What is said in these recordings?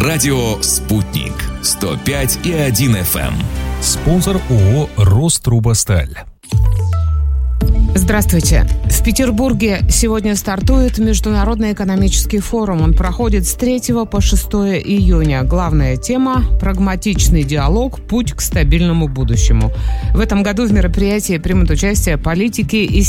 Радио «Спутник». 105,1 FM. Спонсор ООО «Рострубосталь». Здравствуйте. В Петербурге сегодня стартует Международный экономический форум. Он проходит с 3 по 6 июня. Главная тема – прагматичный диалог, путь к стабильному будущему. В этом году в мероприятии примут участие политики из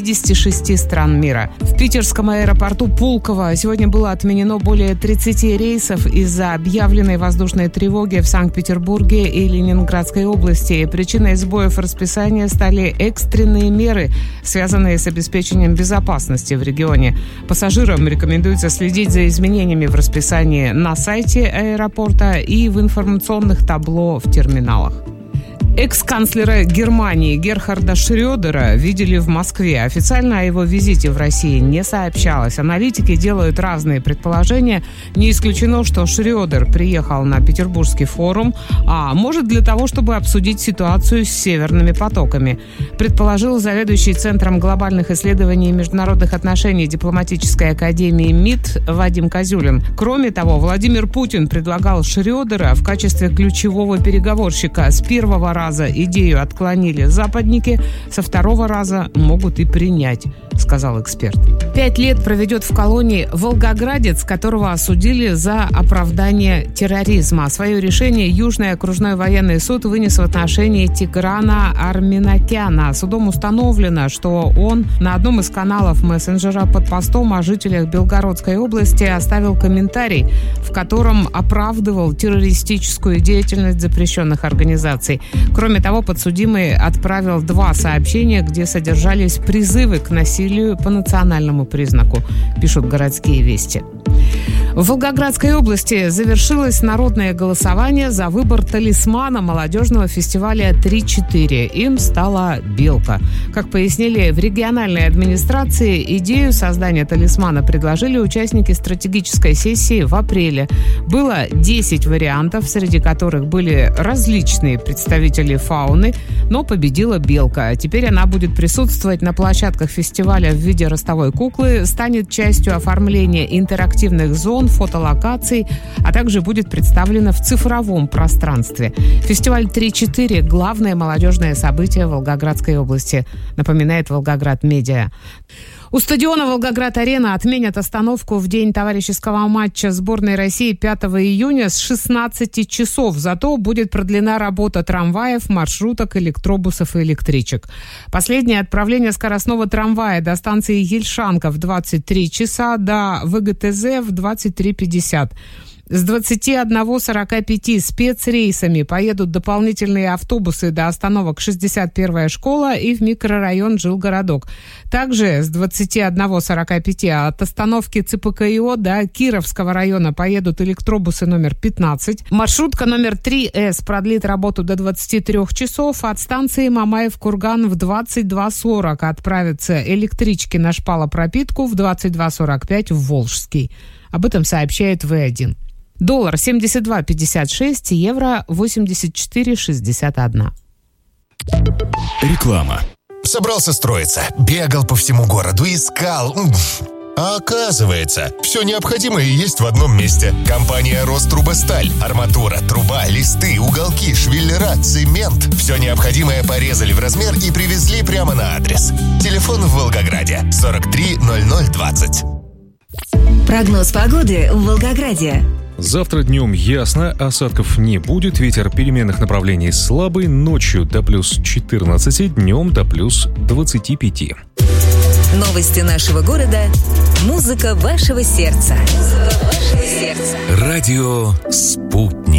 76 стран мира. В питерском аэропорту Пулково сегодня было отменено более 30 рейсов из-за объявленной воздушной тревоги в Санкт-Петербурге и Ленинградской области. Причиной сбоев расписания стали экстренные меры, связанные с обеспечением безопасности в регионе. Пассажирам рекомендуется следить за изменениями в расписании на сайте аэропорта и в информационных табло в терминалах. Экс-канцлера Германии Герхарда Шрёдера видели в Москве. Официально о его визите в России не сообщалось. Аналитики делают разные предположения. Не исключено, что Шрёдер приехал на Петербургский форум, а может для того, чтобы обсудить ситуацию с северными потоками. Предположил заведующий Центром глобальных исследований и международных отношений Дипломатической академии МИД Вадим Козюлин. Кроме того, Владимир Путин предлагал Шрёдера в качестве ключевого переговорщика. С первого раза идею отклонили западники, со второго раза могут и принять, сказал эксперт. 5 лет проведет в колонии волгоградец, которого осудили за оправдание терроризма. Свое решение Южный окружной военный суд вынес в отношении Тиграна Арменакяна. Судом установлено, что он на одном из каналов мессенджера под постом о жителях Белгородской области оставил комментарий, в котором оправдывал террористическую деятельность запрещенных организаций. Кроме того, подсудимый отправил 2 сообщения, где содержались призывы к насилию по национальному признаку, пишут «Городские вести». В Волгоградской области завершилось народное голосование за выбор талисмана молодежного фестиваля 3-4. Им стала белка. Как пояснили в региональной администрации, идею создания талисмана предложили участники стратегической сессии в апреле. Было 10 вариантов, среди которых были различные представители фауны, но победила белка. Теперь она будет присутствовать на площадках фестиваля в виде ростовой куклы, станет частью оформления интерактивных зон, фотолокаций, а также будет представлена в цифровом пространстве. Фестиваль 3-4 – главное молодежное событие Волгоградской области, напоминает Волгоград Медиа. У стадиона «Волгоград-Арена» отменят остановку в день товарищеского матча сборной России 5 июня с 16 часов. Зато будет продлена работа трамваев, маршруток, электробусов и электричек. Последнее отправление скоростного трамвая до станции Ельшанка в 23 часа, до ВГТЗ в 23:50. С 21:45 спецрейсами поедут дополнительные автобусы до остановок 61-я школа и в микрорайон Жилгородок. Также с 21:45 от остановки ЦПКИО до Кировского района поедут электробусы номер 15. Маршрутка номер 3С продлит работу до 23 часов. От станции Мамаев-Курган в 22:40 отправятся электрички на шпалопропитку, в 22:45 в Волжский. Об этом сообщает В1. Доллар 72,56, евро 84,61. Реклама. Собрался строиться, бегал по всему городу, искал. А оказывается, все необходимое есть в одном месте. Компания «Рострубосталь». Арматура, труба, листы, уголки, швеллера, цемент. Все необходимое порезали в размер и привезли прямо на адрес. Телефон в Волгограде 43 00 20. Прогноз погоды в Волгограде. Завтра днем ясно, осадков не будет, ветер переменных направлений слабый, ночью до плюс 14, днем до плюс 25. Новости нашего города. Музыка вашего сердца. Радио «Спутник».